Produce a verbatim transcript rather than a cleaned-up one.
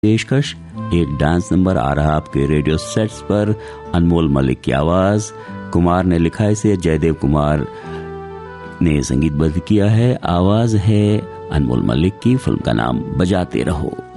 पेशकश एक dance number आ रहा आपके रेडियो सेट्स पर। अनमोल मलिक की आवाज, कुमार ने लिखा, इसे जयदेव कुमार ने संगीतबद्ध किया है। आवाज है अनमोल मलिक की। फिल्म का नाम बजाते रहो।